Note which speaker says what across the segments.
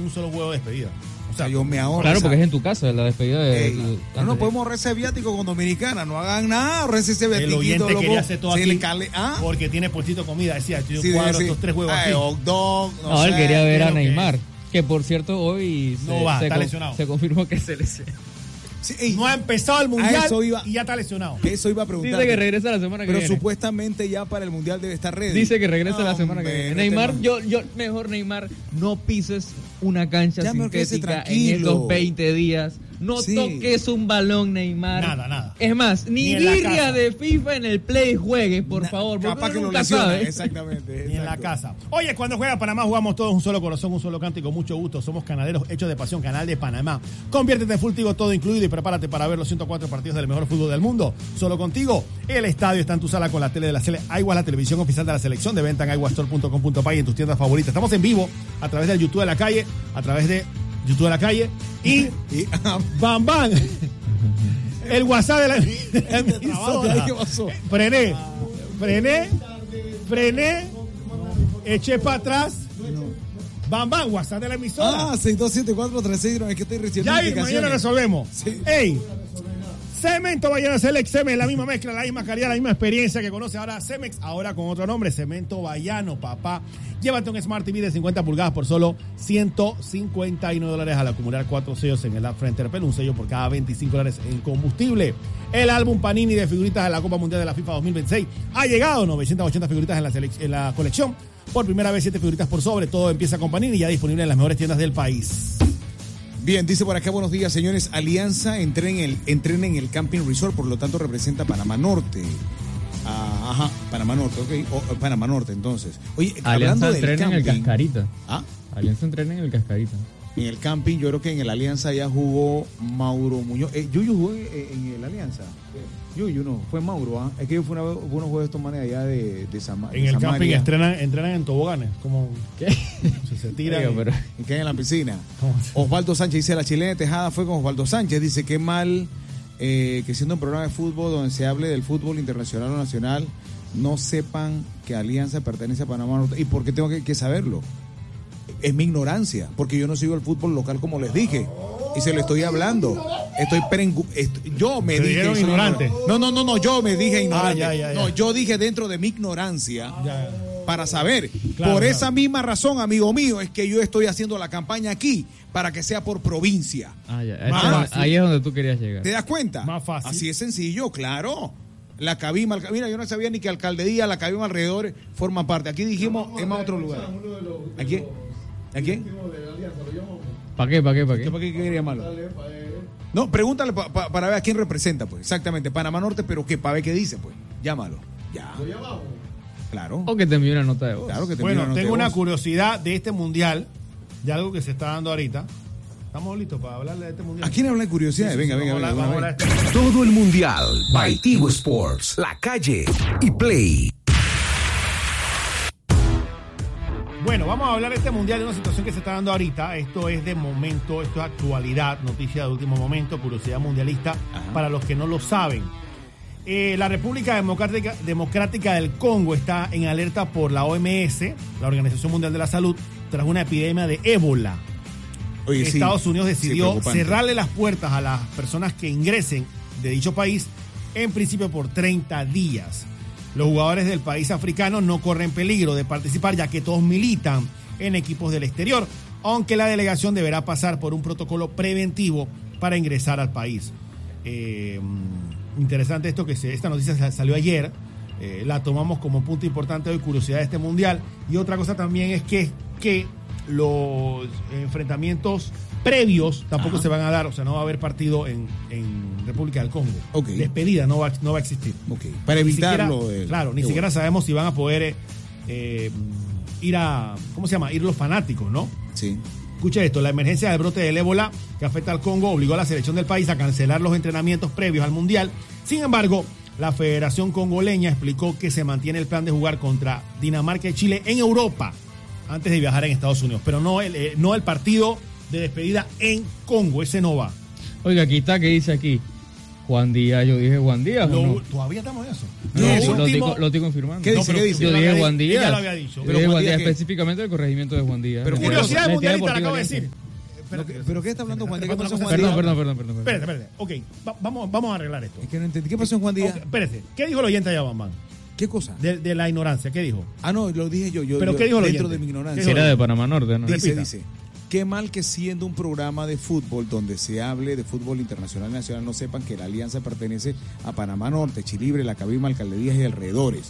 Speaker 1: un solo juego de despedida.
Speaker 2: O sea, yo me ahorro.
Speaker 3: Claro, porque es en tu casa, la despedida de...
Speaker 2: No podemos ahorrar ese viático con Dominicana, no hagan nada, ahorrarse ese viático.
Speaker 1: El oyente quería hacer todo aquí porque tiene puestito de comida, decía, yo cuadro estos 3 juegos aquí.
Speaker 2: Hot dog,
Speaker 3: no, él quería ver a Neymar, que por cierto hoy
Speaker 1: está lesionado.
Speaker 3: Se confirmó que se lesionó.
Speaker 1: Sí, no ha empezado el mundial y ya está lesionado.
Speaker 2: Eso iba a preguntar.
Speaker 3: Dice que regresa la semana que viene.
Speaker 2: Pero supuestamente ya para el mundial debe estar ready.
Speaker 3: Dice que regresa la semana que viene. Neymar, mejor Neymar, no pises una cancha
Speaker 2: ya
Speaker 3: sintética en estos 20 días. No toques un balón, Neymar.
Speaker 1: Nada.
Speaker 3: Es más, ni birria de FIFA en el Play juegue, por favor.
Speaker 2: Capaz que
Speaker 3: nunca
Speaker 2: lo
Speaker 3: sabe.
Speaker 2: Exactamente.
Speaker 1: Ni en la casa. Oye, cuando juega Panamá jugamos todos un solo corazón, un solo canto y con mucho gusto. Somos canaderos hechos de pasión, Canal de Panamá. Conviértete en Full Tigo todo incluido y prepárate para ver los 104 partidos del mejor fútbol del mundo. Solo contigo. El estadio está en tu sala con la tele de la Aiguas, la televisión oficial de la selección, de venta en aiguastore.com.pay y en tus tiendas favoritas. Estamos en vivo a través del YouTube de la calle, y Bam Bam, el WhatsApp de la emisora.
Speaker 2: ¿Qué pasó?
Speaker 1: Frené, eché para atrás. Bam Bam, WhatsApp de la emisora.
Speaker 2: 627436, es que estoy recibiendo
Speaker 1: notificaciones. Ya mañana resolvemos.
Speaker 2: Sí.
Speaker 1: Ey, Cemento Bayana Select Cemex, la misma mezcla, la misma calidad, la misma experiencia que conoce ahora Cemex, ahora con otro nombre, Cemento Bayano, papá. Llévate un Smart TV de 50 pulgadas por solo $159 al acumular 4 sellos en el App Frente Repel, un sello por cada $25 en combustible. El álbum Panini de figuritas de la Copa Mundial de la FIFA 2026 ha llegado, 980 figuritas en la colección. Por primera vez 7 figuritas por sobre, todo empieza con Panini, ya disponible en las mejores tiendas del país.
Speaker 2: Bien, dice por acá, buenos días, señores. Alianza entrena en el Camping Resort, por lo tanto representa Panamá Norte. Panamá Norte, ok. Panamá Norte, entonces. Oye,
Speaker 3: Alianza
Speaker 2: hablando del
Speaker 3: entrena
Speaker 2: camping,
Speaker 3: en el Cascarita.
Speaker 2: ¿Ah?
Speaker 3: Alianza entrena en el Cascarita.
Speaker 2: En el camping, yo creo que en el Alianza ya jugó Mauro Muñoz. ¿Yuyu jugó en el Alianza? Yuyu no, fue Mauro, Es que yo fui unos juegos de estos manes allá de Samaria.
Speaker 1: En el camping entrenan en toboganes, como...
Speaker 3: ¿Qué?
Speaker 1: Se tiran
Speaker 2: y caen en la piscina. Osvaldo Sánchez dice, la chilena de Tejada fue con Osvaldo Sánchez. Dice, qué mal que siendo un programa de fútbol donde se hable del fútbol internacional o nacional, no sepan que Alianza pertenece a Panamá Norte. ¿Y por qué tengo que saberlo? Es mi ignorancia, porque yo no sigo el fútbol local como les dije. Y se lo estoy hablando. Yo me dije
Speaker 1: ignorante.
Speaker 2: No, yo me dije ignorante.
Speaker 1: Ya.
Speaker 2: No, yo dije dentro de mi ignorancia para saber.
Speaker 1: Claro,
Speaker 2: esa misma razón, amigo mío, es que yo estoy haciendo la campaña aquí para que sea por provincia.
Speaker 3: Ahí es donde tú querías llegar.
Speaker 2: ¿Te das cuenta?
Speaker 1: Más fácil.
Speaker 2: Así es sencillo, claro. La Cabima, mira, yo no sabía ni que Alcaldía, la Cabima alrededor forman parte. Aquí dijimos, es más otro lugar. ¿A quién?
Speaker 3: ¿Para qué?
Speaker 2: ¿Para qué quería llamarlo? No, pregúntale para ver a quién representa, pues. Exactamente, Panamá Norte, pero que para ver qué dice, pues. Llámalo. Ya. ¿Lo llamamos? Claro.
Speaker 3: O que te envíe una nota de voz.
Speaker 2: Claro que te envíe una nota
Speaker 1: tengo
Speaker 2: de
Speaker 1: una
Speaker 2: voz.
Speaker 1: curiosidad de este mundial, de algo que se está dando ahorita. Estamos listos para hablarle de este mundial.
Speaker 2: ¿A quién habla de curiosidades? Venga.
Speaker 1: Vamos a hablar.
Speaker 4: Todo el mundial by Tigo Sports, La Calle y Play.
Speaker 1: Bueno, vamos a hablar de este mundial, de una situación que se está dando ahorita. Esto es de momento, esto es actualidad, noticia de último momento, curiosidad mundialista. Ajá. Para los que no lo saben. La República Democrática del Congo está en alerta por la OMS, la Organización Mundial de la Salud, tras una epidemia de ébola.
Speaker 2: Oye,
Speaker 1: Estados Unidos decidió cerrarle las puertas a las personas que ingresen de dicho país, en principio por 30 días. Los jugadores del país africano no corren peligro de participar, ya que todos militan en equipos del exterior, aunque la delegación deberá pasar por un protocolo preventivo para ingresar al país. Interesante esto, que esta noticia salió ayer, la tomamos como punto importante de curiosidad de este mundial. Y otra cosa también es que los enfrentamientos previos tampoco se van a dar, o sea, no va a haber partido en República del Congo.
Speaker 2: Okay.
Speaker 1: Despedida no va a existir.
Speaker 2: Okay. Para evitarlo.
Speaker 1: Ni siquiera sabemos si van a poder ir los fanáticos, ¿no?
Speaker 2: Sí.
Speaker 1: Escucha esto, la emergencia del brote del ébola que afecta al Congo obligó a la selección del país a cancelar los entrenamientos previos al Mundial. Sin embargo, la Federación Congoleña explicó que se mantiene el plan de jugar contra Dinamarca y Chile en Europa antes de viajar en Estados Unidos, pero no el partido de despedida en Congo, ese no va.
Speaker 3: Oiga, aquí está, que dice aquí, Juan Díaz, yo dije Juan Díaz. ¿O no?
Speaker 1: Todavía estamos en eso.
Speaker 3: Lo estoy confirmando.
Speaker 2: ¿Qué dice? ¿Qué dice?
Speaker 3: Yo dije Juan Díaz.
Speaker 1: Ya lo había dicho.
Speaker 3: Yo dije Juan Díaz específicamente del corregimiento de Juan Díaz.
Speaker 2: Pero
Speaker 1: curiosidad mundialista la acabo de decir.
Speaker 2: ¿Pero qué está hablando Juan Díaz? ¿Qué pasó en Juan
Speaker 3: Perdón.
Speaker 2: Díaz?
Speaker 1: Espérate. Ok, vamos a arreglar esto.
Speaker 2: Es que no entendí. ¿Qué pasó en Juan Díaz?
Speaker 1: Okay, espérate. ¿Qué dijo el oyente allá, Bambán?
Speaker 2: ¿Qué cosa?
Speaker 1: De la ignorancia, ¿qué dijo?
Speaker 2: Ah, no, lo dije yo.
Speaker 1: ¿Pero qué dijo el
Speaker 2: dentro
Speaker 1: oyente?
Speaker 2: de mi ignorancia.
Speaker 3: Si era de Panamá Norte, ¿no?
Speaker 2: Dice, qué mal que siendo un programa de fútbol donde se hable de fútbol internacional y nacional no sepan que la alianza pertenece a Panamá Norte, Chilibre, La Cabima, Alcaldías y alrededores.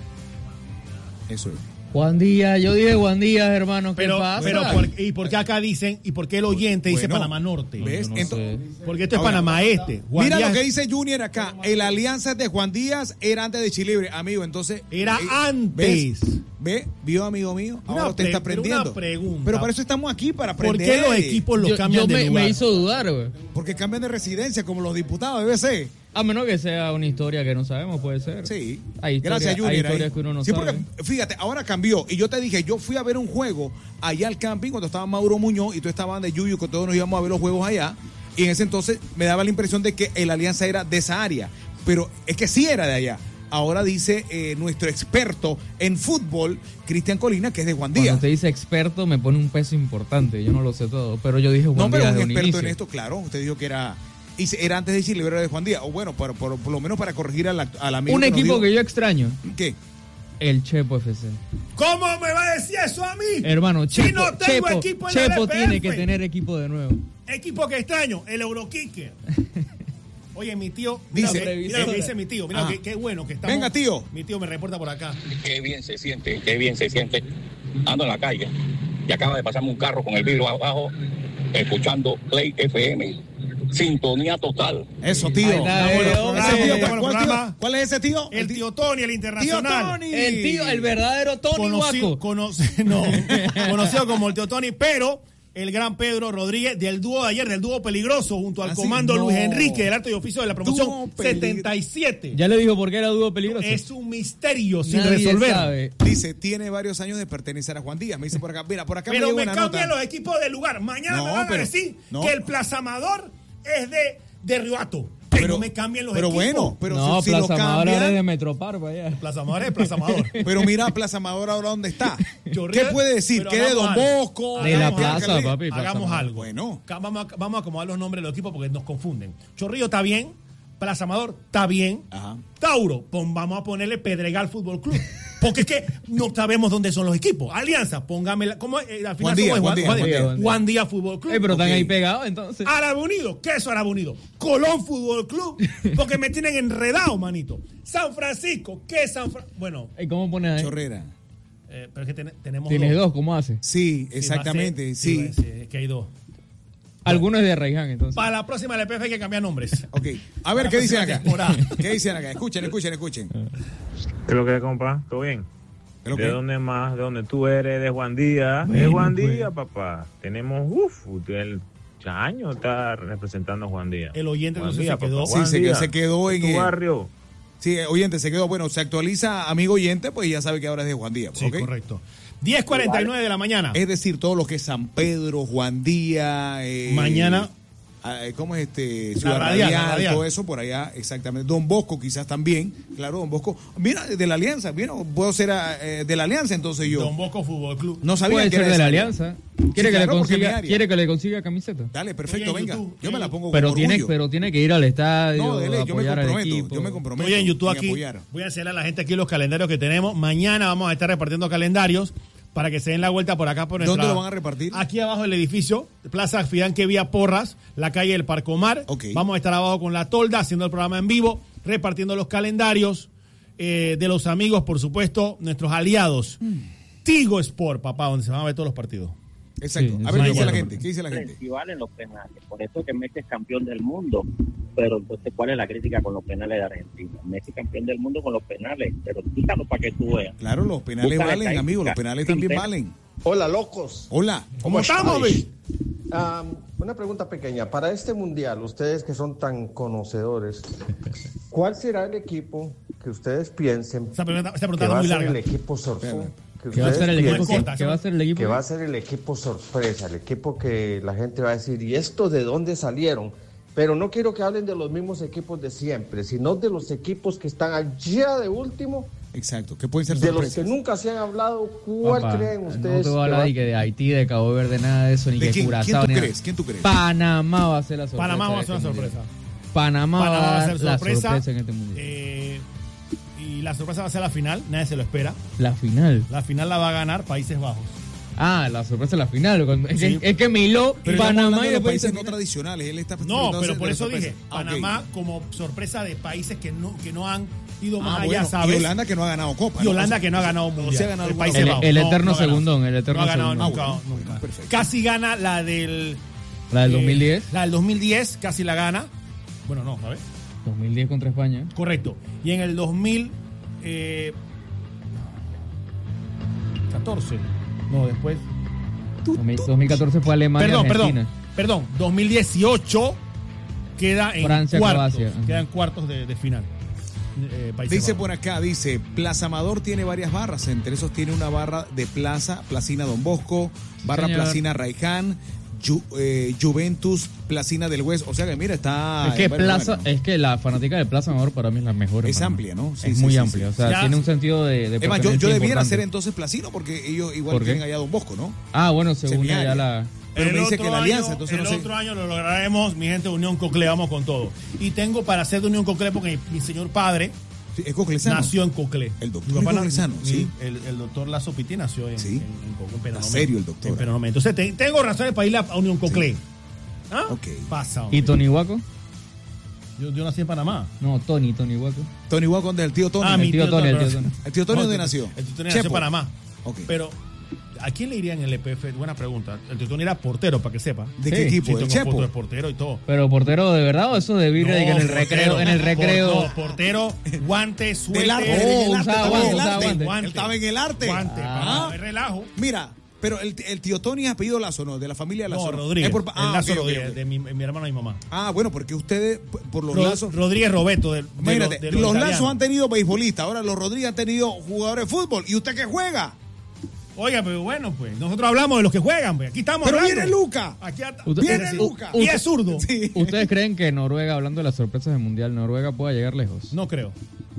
Speaker 2: Eso es.
Speaker 3: Juan Díaz, yo dije Juan Díaz, hermano, ¿qué pasa?
Speaker 1: ¿Y por qué acá dicen, y por qué el oyente dice Panamá Norte?
Speaker 2: ¿Ves?
Speaker 3: No
Speaker 2: Entonces,
Speaker 1: porque esto es Panamá Este. Juan
Speaker 2: mira
Speaker 1: Díaz,
Speaker 2: lo que dice Junior acá. El alianza de Juan Díaz era antes de Chilibre, amigo. Entonces.
Speaker 1: Era antes.
Speaker 2: ¿Ve? ¿Vio, amigo mío? Ahora usted está aprendiendo.
Speaker 1: Una pregunta.
Speaker 2: Pero para eso estamos aquí, para aprender.
Speaker 1: ¿Por qué los equipos los cambian de lugar?
Speaker 3: Me hizo dudar, güey.
Speaker 2: Porque cambian de residencia, como los diputados, debe ser.
Speaker 3: A menos que sea una historia que no sabemos, puede ser.
Speaker 2: Sí.
Speaker 3: Gracias, Junior. Hay historias que uno no sabe.
Speaker 2: Porque, fíjate, ahora cambió. Y yo te dije, yo fui a ver un juego allá al camping cuando estaba Mauro Muñoz y tú estabas de Yuyu, que todos nos íbamos a ver los juegos allá. Y en ese entonces me daba la impresión de que el alianza era de esa área. Pero es que sí era de allá. Ahora dice nuestro experto en fútbol, Cristian Colina, que es de Juan Díaz.
Speaker 3: Cuando usted dice experto, me pone un peso importante. Yo no lo sé todo, pero yo dije Juan Díaz.
Speaker 2: No, pero un experto en esto, claro. Usted dijo que era antes de Chile, era de Juan Díaz. O bueno, por lo menos para corregir al amigo.
Speaker 3: Un equipo que yo extraño.
Speaker 2: ¿Qué?
Speaker 3: El Chepo FC.
Speaker 1: ¿Cómo me va a decir eso a mí?
Speaker 3: Hermano, Chepo,
Speaker 1: si no tengo equipo en la
Speaker 3: Chepo
Speaker 1: LPF.
Speaker 3: tiene que tener equipo de nuevo.
Speaker 1: Equipo que extraño, el Eurokicker. Oye, mi tío,
Speaker 2: dice,
Speaker 1: mira lo que dice mi tío, mira qué bueno que estamos.
Speaker 2: Venga, tío.
Speaker 1: Mi tío me reporta por acá.
Speaker 5: Qué bien se siente. Ando en la calle y acaba de pasarme un carro con el vidrio abajo, escuchando Play FM. Sintonía total.
Speaker 2: Eso, tío. ¿Cuál es ese tío?
Speaker 1: El tío Tony, el internacional.
Speaker 2: Tío Tony.
Speaker 3: El verdadero Tony Guaco.
Speaker 1: Conocido como el tío Tony, pero el gran Pedro Rodríguez del dúo de ayer, del dúo peligroso, junto al comando Luis Enrique, del arte y oficio de la promoción 77.
Speaker 3: Ya le dijo por qué era dúo peligroso.
Speaker 1: Es un misterio sin
Speaker 3: Nadie
Speaker 1: resolver.
Speaker 3: sabe.
Speaker 2: Dice, tiene varios años de pertenecer a Juan Díaz. Me dice por acá, mira, por acá
Speaker 1: pero me
Speaker 2: cambian
Speaker 1: cambian los equipos de lugar. Mañana me van a decir que el Plaza Amador es de Riohato. Pero no me cambian los equipos.
Speaker 2: Bueno, pero
Speaker 3: no,
Speaker 2: si
Speaker 3: Plaza
Speaker 2: lo
Speaker 3: Amador
Speaker 2: cambian,
Speaker 3: es de Metropar, vaya.
Speaker 1: Plaza Amador es Plaza Amador.
Speaker 2: Pero mira Plaza Amador ahora dónde está.
Speaker 1: Chorrillo,
Speaker 2: ¿Qué puede decir? ¿Qué de Don Bosco?
Speaker 3: De la plaza, papi.
Speaker 1: Hagamos algo.
Speaker 2: Bueno.
Speaker 1: Vamos a acomodar los nombres de los equipos porque nos confunden. Chorrillo está bien. Plaza Amador está bien.
Speaker 2: Ajá.
Speaker 1: Tauro, vamos a ponerle Pedregal Fútbol Club. Porque es que no sabemos dónde son los equipos. Alianza, póngamela. ¿Cómo al final Juan Díaz Fútbol Club.
Speaker 3: Pero están ahí pegados entonces.
Speaker 1: Árabe Unido, ¿qué es Árabe Unido? Colón Fútbol Club. Porque me tienen enredado, manito. San Francisco, ¿qué es San Francisco? Bueno.
Speaker 3: ¿Y cómo pones ahí?
Speaker 2: Chorrera.
Speaker 1: Pero es que tenemos
Speaker 3: ¿Tienes
Speaker 1: dos.
Speaker 3: ¿Cómo hace?
Speaker 2: Sí, exactamente. Sí.
Speaker 1: Es que hay dos.
Speaker 3: Algunos es de Raiján, entonces.
Speaker 1: Para la próxima LPF hay que cambiar nombres.
Speaker 2: Ok. A ver, ¿qué dicen acá?
Speaker 1: Temporada.
Speaker 2: ¿Qué dicen acá? Escuchen.
Speaker 6: ¿Qué es lo que es, compa? ¿Todo bien? ¿De dónde más? ¿De dónde tú eres? De Juan Díaz. De Juan Díaz, papá. Tenemos, el año está representando a Juan Díaz.
Speaker 1: El oyente
Speaker 6: Juan
Speaker 1: no
Speaker 6: Díaz,
Speaker 1: se quedó.
Speaker 6: papá.
Speaker 2: Sí, se quedó en
Speaker 6: tu barrio.
Speaker 2: Sí, oyente, se quedó. Bueno, se actualiza, amigo oyente, pues ya sabe que ahora es de Juan Díaz.
Speaker 1: Sí,
Speaker 2: ¿okay?
Speaker 1: correcto. 10:49 de la mañana.
Speaker 2: Es decir, todo lo que es San Pedro, Juan Díaz.
Speaker 1: Mañana.
Speaker 2: ¿Cómo es Ciudad Radial, todo eso por allá, exactamente. Don Bosco quizás también, claro, Don Bosco. Mira, de la Alianza, puedo ser de la Alianza entonces yo.
Speaker 1: Don Bosco Fútbol Club.
Speaker 2: No sabía
Speaker 3: Puede
Speaker 2: que
Speaker 3: ser
Speaker 2: era
Speaker 3: de la
Speaker 2: esa.
Speaker 3: Alianza. ¿Quiere que le consiga camiseta?
Speaker 2: Dale, perfecto,
Speaker 1: Oye,
Speaker 2: venga.
Speaker 1: YouTube,
Speaker 2: yo me la pongo
Speaker 3: pero
Speaker 2: con orgullo.
Speaker 3: tiene que ir al estadio.
Speaker 2: No, dele, yo me comprometo.
Speaker 1: Oye, en YouTube aquí,
Speaker 2: apoyar.
Speaker 1: voy a enseñar a la gente aquí los calendarios que tenemos. Mañana vamos a estar repartiendo calendarios para que se den la vuelta por acá por nuestra...
Speaker 2: ¿Dónde lo van a repartir?
Speaker 1: Aquí abajo del edificio, Plaza Fidanque Vía Porras, la calle del Parcomar.
Speaker 2: Okay.
Speaker 1: Vamos a estar abajo con la tolda, haciendo el programa en vivo, repartiendo los calendarios de los amigos, por supuesto, nuestros aliados. Tigo Sport, papá, donde se van a ver todos los partidos.
Speaker 2: Exacto.
Speaker 3: Sí,
Speaker 2: a ver, ¿qué dice la
Speaker 3: bueno.
Speaker 2: gente? ¿Qué dice la gente?
Speaker 7: Sí valen los penales, por eso que Messi es campeón del mundo. Pero entonces, ¿cuál es la crítica con los penales de Argentina? Messi campeón del mundo con los penales, pero quítalo para que tú veas.
Speaker 2: Claro, los penales
Speaker 7: Busca
Speaker 2: valen,
Speaker 7: estadística.
Speaker 2: amigos, los penales también
Speaker 7: Sí,
Speaker 2: valen.
Speaker 8: Hola, locos.
Speaker 2: Hola.
Speaker 1: ¿Cómo estamos, Bill?
Speaker 8: Una pregunta pequeña. Para este mundial, ustedes que son tan conocedores, ¿cuál será el equipo que ustedes piensen
Speaker 1: Esta pregunta
Speaker 8: que
Speaker 1: es
Speaker 8: va a
Speaker 1: muy
Speaker 8: ser
Speaker 1: larga.
Speaker 8: el equipo sorpresa?
Speaker 3: ¿Qué va a ser el equipo?
Speaker 1: Corta,
Speaker 3: ¿Qué va a ser el equipo?
Speaker 8: Que va a ser el equipo sorpresa, el equipo que la gente va a decir, ¿y estos de dónde salieron? pero no quiero que hablen de los mismos equipos de siempre, sino de los equipos que están allá de último.
Speaker 2: Exacto, que pueden ser
Speaker 8: de
Speaker 2: sorpresas.
Speaker 8: los que nunca se han hablado. ¿Cuál creen ustedes?
Speaker 3: No te voy a hablar ni que de Haití, de Cabo Verde, nada de eso, ni que Curazao.
Speaker 2: ¿Quién tú crees?
Speaker 3: Panamá va a ser la sorpresa.
Speaker 1: Panamá va a ser una sorpresa.
Speaker 3: Panamá va a ser
Speaker 1: la
Speaker 3: sorpresa en este mundial.
Speaker 1: Y la sorpresa va a ser la final, nadie se lo espera.
Speaker 3: La final.
Speaker 1: La final la va a ganar Países Bajos.
Speaker 3: Ah, la sorpresa es la final.
Speaker 1: Sí.
Speaker 3: Es que Miló,
Speaker 2: pero
Speaker 3: Panamá y
Speaker 2: los
Speaker 3: después
Speaker 2: países no tradicionales. Él está
Speaker 1: no, pero por eso dije,
Speaker 2: okay.
Speaker 1: Panamá como sorpresa de países que no han ido más allá,
Speaker 2: bueno,
Speaker 1: ¿sabes?
Speaker 2: Y Holanda que no ha ganado Copa.
Speaker 1: Y Holanda que no ha ganado mundial.
Speaker 2: Sí ha ganado
Speaker 3: el eterno segundón.
Speaker 1: No ha ganado nunca.
Speaker 2: Perfecto.
Speaker 1: Casi gana la del
Speaker 3: 2010.
Speaker 1: La del 2010 casi la gana. Bueno, no, ¿sabes?
Speaker 3: 2010 contra España.
Speaker 1: Correcto. Y en el 2014. No, después.
Speaker 3: 2014 fue Alemania.
Speaker 1: Perdón. 2018 queda en
Speaker 3: Francia,
Speaker 1: cuartos.
Speaker 3: Croacia.
Speaker 1: Queda en cuartos de final.
Speaker 2: Dice por acá, Plaza Amador tiene varias barras, entre esos tiene una barra de Placina Don Bosco, barra
Speaker 3: señor.
Speaker 2: Placina Raiján, Juventus, Placina del West, o sea que mira, está...
Speaker 3: Es que la fanática de Plaza Amador para mí es la mejor.
Speaker 2: Es amplia, ¿no? Sí,
Speaker 3: es muy amplia, o sea,
Speaker 1: ya,
Speaker 3: tiene un sentido de
Speaker 2: Eva, yo debiera
Speaker 3: importante.
Speaker 2: hacer entonces Placino porque ellos igual tienen allá Don Bosco, ¿no?
Speaker 3: Ah, bueno, según
Speaker 2: Semiárea.
Speaker 3: ya la...
Speaker 2: Pero me dice que la alianza,
Speaker 1: año,
Speaker 2: entonces
Speaker 1: el
Speaker 2: no sé.
Speaker 1: otro año lo lograremos, mi gente de Unión Coclé, vamos con todo. Y tengo para ser de Unión Coclé porque mi señor padre
Speaker 2: Sí, es coclesano.
Speaker 1: nació en Coclé.
Speaker 2: El doctor es coclesano, sí.
Speaker 1: El doctor Lazo Piti nació en Penonomé.
Speaker 2: ¿En serio el doctor?
Speaker 1: En Penonomé. Entonces tengo razones para ir a Unión Coclé.
Speaker 2: Sí.
Speaker 1: ¿Ah?
Speaker 2: Ok.
Speaker 1: Pasa, hombre.
Speaker 3: ¿Y Tony Huaco?
Speaker 1: Yo nací en Panamá.
Speaker 3: No, Tony Huaco.
Speaker 2: Tony Huaco, ¿dónde? El tío Tony.
Speaker 3: mi tío Tony.
Speaker 2: ¿El tío Tony dónde nació?
Speaker 1: El tío Tony nació en Panamá.
Speaker 2: Ok.
Speaker 1: Pero, ¿a quién le iría en el EPF? Buena pregunta. El tío Tony era portero, para que sepa.
Speaker 2: ¿De qué equipo?
Speaker 1: Sí,
Speaker 2: ¿El
Speaker 1: tengo
Speaker 2: Chepo?
Speaker 1: foto de portero y todo.
Speaker 3: Pero portero de verdad o eso de birria en el recreo,
Speaker 1: No, portero, guante, suéter.
Speaker 2: Del arte,
Speaker 3: usaba guante.
Speaker 2: Él estaba en el arte.
Speaker 1: Guante, para relajo.
Speaker 2: Mira, pero el tío Tony es apellido Lazo, ¿no? De la familia Lazo.
Speaker 1: No, Rodríguez.
Speaker 2: El
Speaker 1: Lazo
Speaker 2: ok,
Speaker 1: Rodríguez,
Speaker 2: ok.
Speaker 1: de mi hermano y mi mamá.
Speaker 2: Ah, bueno, porque ustedes, por los Lazos...
Speaker 1: Rodríguez Roberto.
Speaker 2: Imagínate, los Lazos han tenido beisbolistas, ahora los Rodríguez han tenido jugadores de fútbol. ¿Y usted qué juega?
Speaker 1: Oiga, pero bueno, pues, nosotros hablamos de los que juegan, pues. Aquí estamos
Speaker 2: Pero
Speaker 1: hablando.
Speaker 2: viene Luca. Viene Luca.
Speaker 1: Y es zurdo.
Speaker 2: Sí.
Speaker 3: ¿Ustedes creen que Noruega, hablando de las sorpresas del Mundial, Noruega pueda llegar lejos?
Speaker 1: No creo.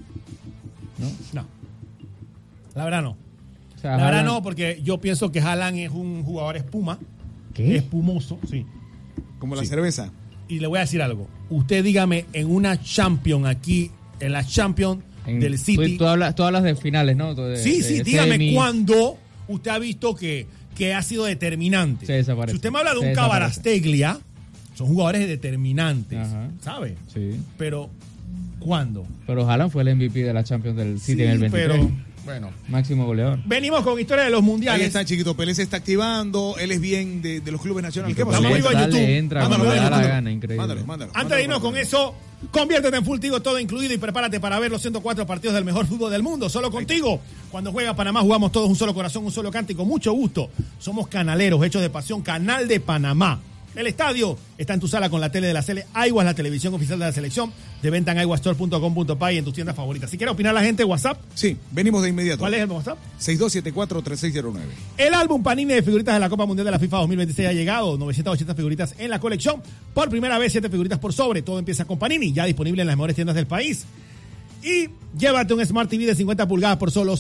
Speaker 1: No. La verdad no.
Speaker 3: O sea,
Speaker 1: La verdad
Speaker 3: Haaland-
Speaker 1: no, porque yo pienso que Haaland es un jugador espuma.
Speaker 3: ¿Qué?
Speaker 1: Espumoso, sí.
Speaker 2: Como la cerveza.
Speaker 1: Y le voy a decir algo. Usted dígame en una Champions aquí, en la Champions del City.
Speaker 3: Tú hablas de finales, ¿no?
Speaker 1: Sí, dígame
Speaker 3: semis.
Speaker 1: cuándo usted ha visto que ha sido determinante.
Speaker 3: Se desaparece.
Speaker 1: Si usted me habla de
Speaker 3: Se
Speaker 1: un
Speaker 3: desaparece.
Speaker 1: Cabarasteglia, son jugadores determinantes,
Speaker 3: Ajá.
Speaker 1: ¿sabe?
Speaker 3: Sí.
Speaker 1: Pero, ¿cuándo?
Speaker 3: Pero Haaland fue el MVP de la Champions del City en el 23.
Speaker 1: pero, bueno.
Speaker 3: Máximo goleador.
Speaker 1: Venimos con historia de los
Speaker 2: Ahí
Speaker 1: mundiales.
Speaker 2: está, chiquito. Pelé se está activando. Él es bien de los clubes nacionales. ¿Qué
Speaker 1: Pelé
Speaker 2: pasó?
Speaker 1: Vamos a YouTube.
Speaker 3: Entra
Speaker 2: Mándalo,
Speaker 3: cuando le da la
Speaker 2: mándalo.
Speaker 3: gana, increíble.
Speaker 2: Mándalo.
Speaker 1: Antes de irnos con eso, conviértete en Full Tigo, todo incluido, y prepárate para ver los 104 partidos del mejor fútbol del mundo, solo contigo. Cuando juega Panamá jugamos todos un solo corazón, un solo cántico, mucho gusto. Somos canaleros, hechos de pasión, Canal de Panamá. El estadio está en tu sala con la tele de la Sele. Aigua es la televisión oficial de la selección. De venta en aiguastore.com.pa y en tus tiendas favoritas. Si quieres opinar la gente, WhatsApp.
Speaker 2: Sí, venimos de inmediato.
Speaker 1: ¿Cuál es el WhatsApp?
Speaker 2: 6274-3609.
Speaker 1: El álbum Panini de figuritas de la Copa Mundial de la FIFA 2026 ha llegado. 980 figuritas en la colección. Por primera vez, 7 figuritas por sobre. Todo empieza con Panini, ya disponible en las mejores tiendas del país. Y llévate un Smart TV de 50 pulgadas por solo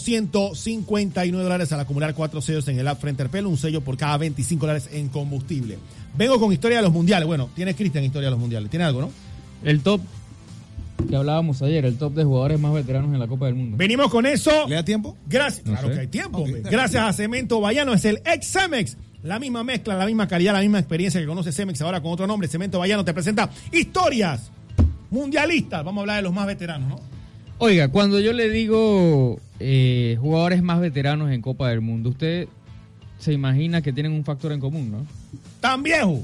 Speaker 1: $159 al acumular 4 sellos en el app Frente al Pelo, un sello por cada $25 en combustible. Vengo con historia de los mundiales. Bueno, tiene Cristian historia de los mundiales. ¿Tiene algo, no?
Speaker 3: El top que hablábamos ayer, el top de jugadores más veteranos en la Copa del Mundo.
Speaker 1: Venimos con eso.
Speaker 2: ¿Le da tiempo?
Speaker 1: Gracias.
Speaker 3: No
Speaker 1: Claro
Speaker 3: sé.
Speaker 1: que hay tiempo.
Speaker 2: Ok,
Speaker 1: hombre.
Speaker 2: está
Speaker 1: Gracias a Cemento Bayano. Es el ex Cemex. La misma mezcla, la misma calidad, la misma experiencia que conoce Cemex ahora con otro nombre. Cemento Bayano te presenta historias mundialistas. Vamos a hablar de los más veteranos, ¿no?
Speaker 3: Oiga, cuando yo le digo jugadores más veteranos en Copa del Mundo, usted se imagina que tienen un factor en común, ¿no?
Speaker 1: Tan viejo.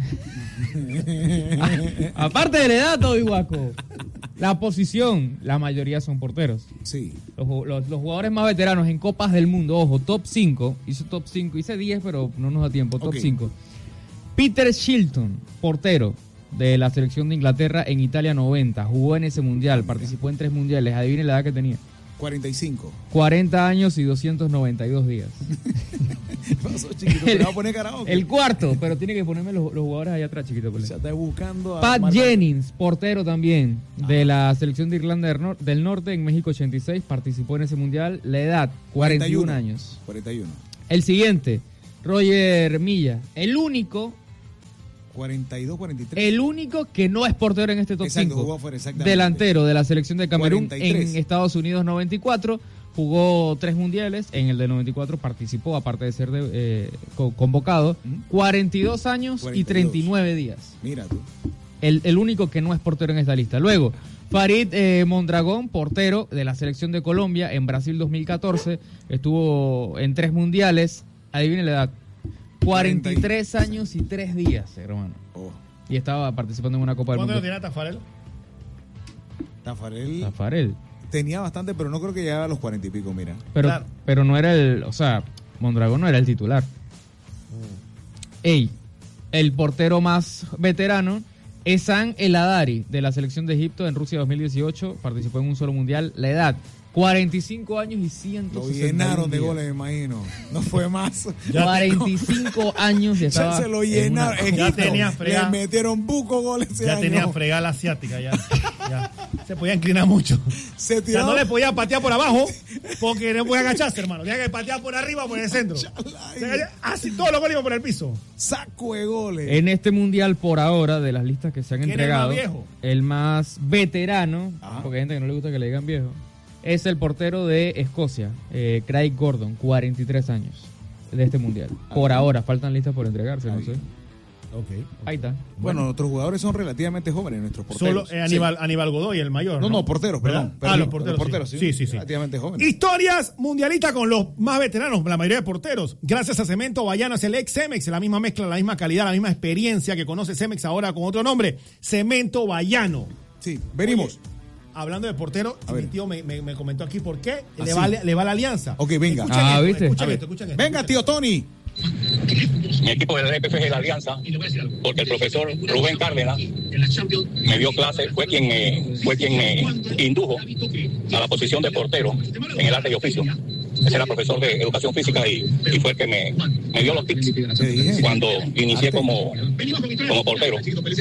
Speaker 3: Aparte de la edad, todo Iguaco. La posición, la mayoría son porteros.
Speaker 2: Sí.
Speaker 3: Los jugadores más veteranos en Copas del Mundo, ojo, top 5, hice 10, pero no nos da tiempo, top
Speaker 2: Ok.
Speaker 3: 5. Peter Shilton, portero de la selección de Inglaterra en Italia 90, jugó en ese mundial, participó en 3 mundiales, adivine la edad que tenía.
Speaker 2: 45.
Speaker 3: 40 años y 292 días.
Speaker 2: ¿Qué pasó, chiquito? ¿Te vas a poner karaoke?
Speaker 3: El cuarto, pero tiene que ponerme los jugadores allá atrás, chiquito.
Speaker 2: O sea, está buscando a
Speaker 3: Pat Jennings, portero también de la selección de Irlanda del Norte en México 86, participó en ese mundial. La edad, 41 años.
Speaker 2: 41.
Speaker 3: El siguiente, Roger Milla, el único
Speaker 2: 42, 43.
Speaker 3: El único que no es portero en este top 5.
Speaker 2: Jugó afuera, exactamente.
Speaker 3: Delantero de la selección de Camerún
Speaker 2: 43.
Speaker 3: en Estados Unidos 94. Jugó 3 mundiales. En el de 94 participó, aparte de ser convocado. 42 años 42. Y 39 días.
Speaker 2: Mira tú.
Speaker 3: El único que no es portero en esta lista. Luego, Farid Mondragón, portero de la selección de Colombia en Brasil 2014. Estuvo en 3 mundiales. Adivinen la edad. 43 años y 3 días, hermano. Oh. Y estaba participando en una Copa del Mundo.
Speaker 1: ¿Cuánto tiene Tafarel?
Speaker 3: Tafarel
Speaker 2: tenía bastante, pero no creo que llegara a los 40 y pico, mira.
Speaker 3: Pero no era Mondragón no era el titular. El portero más veterano, Ehsan El Hadari, de la selección de Egipto en Rusia 2018, participó en un solo mundial. La edad, 45 años y 160
Speaker 2: Lo llenaron de goles, me imagino. No fue más.
Speaker 3: 45 años y estaba.
Speaker 2: Ya se lo llenaron.
Speaker 1: Ya tenía fregada.
Speaker 2: Le metieron buco goles ese año.
Speaker 1: Tenía fregada la asiática. Ya. Se podía inclinar mucho. No le podía patear por abajo porque no podía agacharse, hermano. Tenía que patear por arriba o por el centro. Así todos los goles iban por el piso.
Speaker 2: Saco de goles.
Speaker 3: En este mundial, por ahora, de las listas que se han entregado,
Speaker 1: es el más viejo?
Speaker 3: El más veterano, porque hay gente que no le gusta que le digan viejo, es el portero de Escocia, Craig Gordon, 43 años de este mundial. Por ahora, faltan listas por entregarse, no sé.
Speaker 1: Okay.
Speaker 3: Ahí está.
Speaker 2: Bueno, nuestros jugadores son relativamente jóvenes, nuestros porteros.
Speaker 1: Solo Aníbal Godoy, el mayor.
Speaker 2: No, porteros, perdón.
Speaker 1: Los porteros,
Speaker 2: sí.
Speaker 1: Sí.
Speaker 2: Relativamente jóvenes.
Speaker 1: Historias mundialistas con los más veteranos, la mayoría de porteros. Gracias a Cemento Bayano, es el ex Cemex, la misma mezcla, la misma calidad, la misma experiencia que conoce Cemex ahora con otro nombre. Cemento Bayano.
Speaker 2: Sí, venimos.
Speaker 1: Oye, hablando de portero, mi tío me comentó aquí por qué le va la Alianza.
Speaker 2: Ok, venga.
Speaker 1: Escuchen esto.
Speaker 2: Venga, tío Tony.
Speaker 5: Mi equipo del EPF es la Alianza, porque el profesor Rubén Cárdenas me dio clase, fue quien me indujo a la posición de portero en el arte y oficio. Ese era profesor de educación física y fue el que me dio los tips cuando inicié como portero.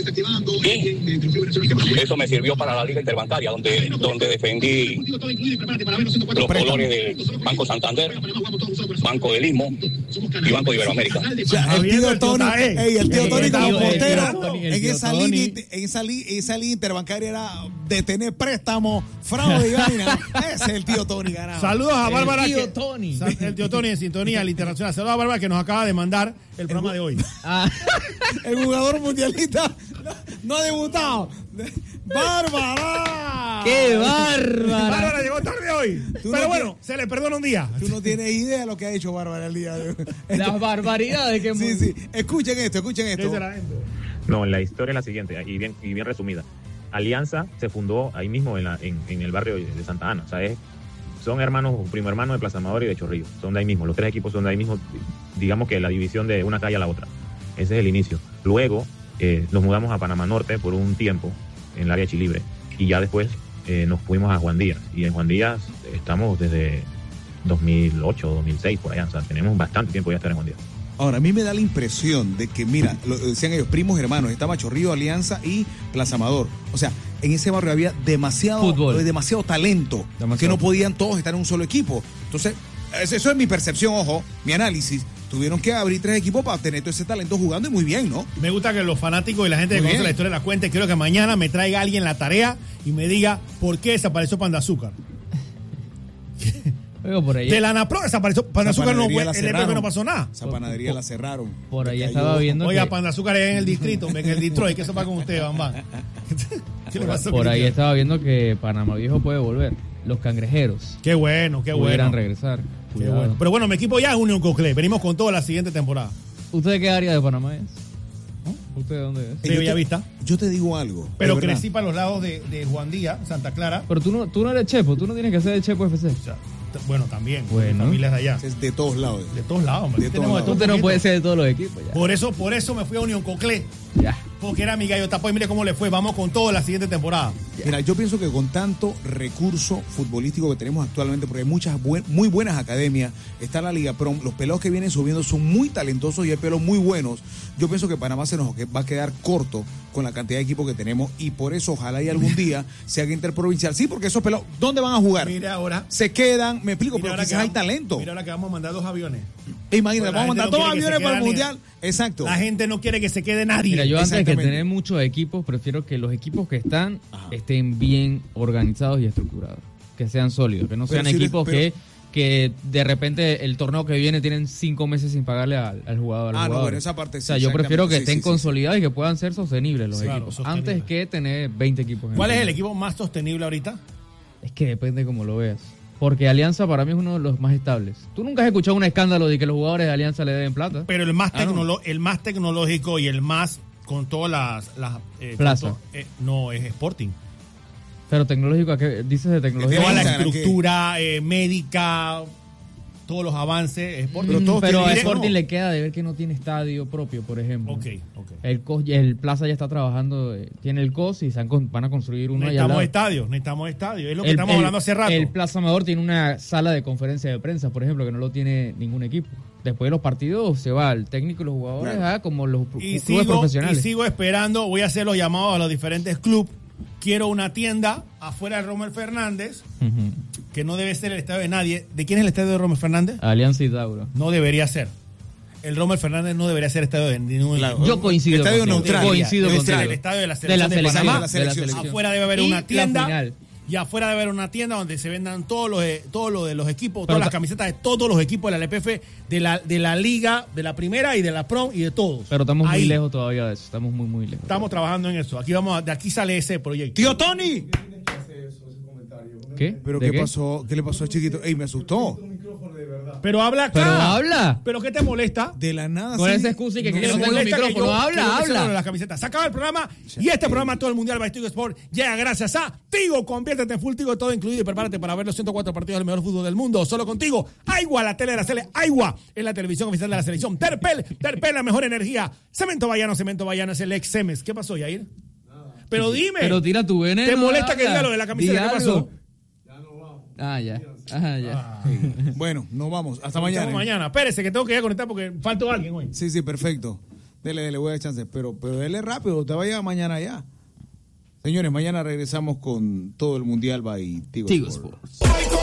Speaker 5: Y eso me sirvió para la Liga Interbancaria, donde defendí los colores del Banco Santander, Banco del Istmo y Banco de Iberoamérica.
Speaker 2: El tío Tony como portero en esa línea interbancaria era de tener préstamos, fraude y vaina. Ese es el tío Tony ganado.
Speaker 1: Saludos a Bárbara.
Speaker 3: El
Speaker 1: tío Tony en sintonía al internacional. Saludos a Bárbara que nos acaba de mandar el programa de hoy.
Speaker 2: El jugador mundialista no ha debutado. ¡Bárbara!
Speaker 3: ¡Qué bárbara!
Speaker 1: Bárbara llegó tarde hoy. Pero bueno, se le perdona un día.
Speaker 2: Tú no tienes idea de lo que ha hecho Bárbara el día de hoy.
Speaker 3: Las barbaridades que hemos...
Speaker 2: Sí. Escuchen esto.
Speaker 6: No, la historia es la siguiente, y bien resumida. Alianza se fundó ahí mismo en el barrio de Santa Ana. O sea, son primo hermanos de Plaza Amador y de Chorrillos. Son de ahí mismo. Los 3 equipos son de ahí mismo. Digamos que la división de una calle a la otra. Ese es el inicio. Luego nos mudamos a Panamá Norte por un tiempo en el área Chilibre. Y ya después nos fuimos a Juan Díaz. Y en Juan Díaz estamos desde 2008 o 2006 por allá. O sea, tenemos bastante tiempo ya estar en Juan Díaz.
Speaker 2: Ahora, a mí me da la impresión de que, mira, lo decían ellos, primos hermanos, estaba Chorrillo, Alianza y Plaza Amador. O sea, en ese barrio había demasiado talento, que no podían todos estar en un solo equipo. Entonces, eso es mi percepción, ojo, mi análisis. Tuvieron que abrir 3 equipos para tener todo ese talento jugando y muy bien, ¿no?
Speaker 1: Me gusta que los fanáticos y la gente que conoce la historia la cuente. Quiero que mañana me traiga alguien la tarea y me diga por qué desapareció Pan de Azúcar.
Speaker 3: Por ahí.
Speaker 1: De la ANAPRO desapareció. Pan de Azúcar no pasó nada.
Speaker 2: Esa panadería la cerraron.
Speaker 3: Por ahí estaba viendo.
Speaker 1: Oiga, Pan de Azúcar es en el distrito, en el Detroit. ¿Qué se va con usted, Bambán?
Speaker 3: Por ahí estaba viendo que Panamá Viejo puede volver. Los cangrejeros.
Speaker 1: Qué bueno.
Speaker 3: Pudieran regresar.
Speaker 1: Qué bueno. Pero bueno, mi equipo ya es Unión Coclé. Venimos con todo la siguiente temporada.
Speaker 3: ¿Usted de qué área de Panamá es? ¿Usted de dónde es?
Speaker 1: De Bellavista.
Speaker 2: Yo te digo algo.
Speaker 1: Pero crecí para los lados de Juan Díaz, Santa Clara.
Speaker 3: Pero tú no eres Chepo. Tú no tienes que ser de Chepo FC.
Speaker 1: Bueno, también.
Speaker 3: Bueno.
Speaker 1: Mi familia es de allá.
Speaker 2: Es de todos lados.
Speaker 1: De todos lados, hombre.
Speaker 3: Usted no puede ser de todos los equipos. Ya.
Speaker 1: Por eso me fui a Unión Coclé.
Speaker 3: Ya.
Speaker 1: Porque era mi gallo tapó y mire cómo le fue. Vamos con todo la siguiente temporada.
Speaker 2: Mira, yo pienso que con tanto recurso futbolístico que tenemos actualmente, porque hay muchas muy buenas academias, está la Liga Pro, los pelados que vienen subiendo son muy talentosos y hay pelos muy buenos. Yo pienso que Panamá se nos va a quedar corto con la cantidad de equipos que tenemos y por eso ojalá y algún día se haga interprovincial. Sí, porque esos pelados, ¿dónde van a jugar?
Speaker 1: Mira ahora.
Speaker 2: Se quedan, me explico, pero quizás hay
Speaker 1: vamos,
Speaker 2: talento.
Speaker 1: Mira ahora que vamos a mandar 2 aviones.
Speaker 2: Imagínate,
Speaker 1: Pues
Speaker 2: vamos a mandar todos aviones para el
Speaker 1: nadie.
Speaker 2: Mundial. Exacto.
Speaker 1: La gente no quiere que se quede nadie.
Speaker 3: Mira, yo antes de tener muchos equipos, prefiero que los equipos que están estén bien organizados y estructurados. Que sean sólidos, que no sean equipos que de repente el torneo que viene tienen 5 meses sin pagarle al jugador.
Speaker 2: No, bueno, esa parte sí.
Speaker 3: O sea, yo prefiero que estén consolidados y que puedan ser sostenibles los equipos.
Speaker 1: Sostenible.
Speaker 3: Antes que tener 20 equipos.
Speaker 1: ¿Cuál es el equipo más sostenible ahorita?
Speaker 3: Es que depende cómo lo veas. Porque Alianza para mí es uno de los más estables. Tú nunca has escuchado un escándalo de que los jugadores de Alianza le deben plata.
Speaker 1: Pero el más, el más tecnológico y el más con todas las
Speaker 3: Plaza.
Speaker 1: No, es Sporting.
Speaker 3: Pero tecnológico, ¿a qué dices de tecnología?
Speaker 1: Toda la estructura médica, todos los avances, Sporting.
Speaker 3: Pero a Sporting le queda de ver que no tiene estadio propio, por ejemplo.
Speaker 1: Ok.
Speaker 3: El Plaza ya está trabajando, tiene el COS y van a construir uno allá al lado.
Speaker 1: Necesitamos estadio. Es lo que estamos hablando hace rato.
Speaker 3: El Plaza Amador tiene una sala de conferencia de prensa, por ejemplo, que no lo tiene ningún equipo. Después de los partidos se va el técnico y los jugadores como los clubes profesionales.
Speaker 1: Y sigo esperando, voy a hacer los llamados a los diferentes clubes. Quiero una tienda afuera de Rommel Fernández, que no debe ser el estadio de nadie. ¿De quién es el estadio de Rommel Fernández?
Speaker 3: Alianza y Tauro.
Speaker 1: No debería ser. El Rommel Fernández no debería ser estadio de ningún lado.
Speaker 3: Yo coincido con
Speaker 2: estadio neutral.
Speaker 3: Coincido
Speaker 1: debe
Speaker 3: con
Speaker 1: ser el estadio de la selección de Panamá. Afuera debe haber una tienda. Y afuera debe haber una tienda donde se vendan todo lo de los equipos, todas las camisetas de todos los equipos de la LPF, de la Liga, de la Primera y de la Prom y de todos.
Speaker 3: Pero estamos muy lejos todavía de eso. Estamos muy lejos.
Speaker 1: Estamos trabajando en eso. De aquí sale ese proyecto.
Speaker 2: ¡Tío Tony!
Speaker 3: ¿Qué?
Speaker 2: ¿Pero qué pasó? ¿Qué le pasó al chiquito? ¡Ey, me asustó!
Speaker 1: Pero habla acá.
Speaker 3: Pero habla.
Speaker 1: ¿Pero qué te molesta?
Speaker 2: De la nada.
Speaker 3: Con esa excusa y que no tengo micrófono. Habla.
Speaker 1: Las camisetas. Se acaba el programa y este programa, todo el Mundial by Tigo Sport, llega gracias a Tigo. Conviértete en full Tigo, todo incluido y prepárate para ver los 104 partidos del mejor fútbol del mundo. Solo contigo. Aigua, la tele de la Sele. Aigua es la televisión oficial de la selección. Terpel, la mejor energía. Cemento Bayano es el ex Cemes. ¿Qué pasó, Yair? Pero dime.
Speaker 3: Pero tira tu veneno.
Speaker 1: ¿Te molesta que diga lo de la camiseta? ¿Qué pasó?
Speaker 3: Ya.
Speaker 2: Bueno, nos vamos. Hasta mañana.
Speaker 1: Hasta mañana. Espérese que tengo que ir a conectar porque faltó alguien hoy.
Speaker 2: Sí, perfecto. Dele, voy a dar chance. Pero dele rápido, te va a llegar mañana ya. Señores, mañana regresamos con todo el Mundial by Tigo Sports.